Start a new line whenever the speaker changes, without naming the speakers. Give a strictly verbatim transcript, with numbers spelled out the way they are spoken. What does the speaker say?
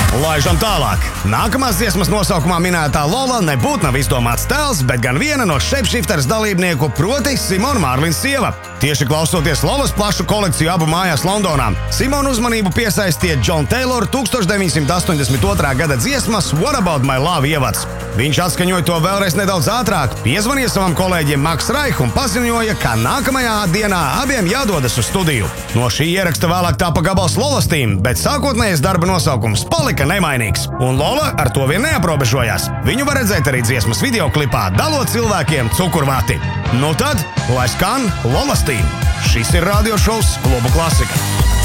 Laižam tālāk. Nākamās dziesmas nosaukumā minētā Lola nebūtu nav izdomāts tēls, bet gan viena no Shapeshifters dalībnieku, proti Simona Marlins sieva. Tieši klausoties Lolas plašu kolekciju abu mājās Londonā, Simona uzmanību piesaistīja John Taylor tukstovš deviņsimt astoņdesmit otrā gada dziesmas What About My Love ievads. Viņš atskaņoja to vēlreiz nedaudz ātrāk, piezvanīja savam kolēģim Maks Raih un paziņoja, ka nākamajā dienā abiem jādodas uz studiju. No šī ieraksta vēlāk tāpa gabals Lolas Team, bet sākotnējais darba nosaukums palika nemainīgs. Un Lola ar to vien neaprobežojās. Viņu var redzēt arī dziesmas videoklipā, dalot cilvēkiem cukurvāti. Nu tad, lai skan Lolas Team. Šis ir radiošovs Klubu Klasika.